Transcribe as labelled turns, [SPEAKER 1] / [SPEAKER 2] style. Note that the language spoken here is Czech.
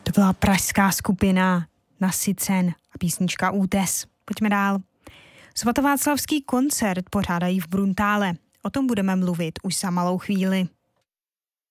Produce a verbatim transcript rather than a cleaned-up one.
[SPEAKER 1] To byla pražská skupina Nasycen a písnička Útes. Pojďme dál. Svatováclavský koncert pořádají v Bruntále. O tom budeme mluvit už za malou chvíli.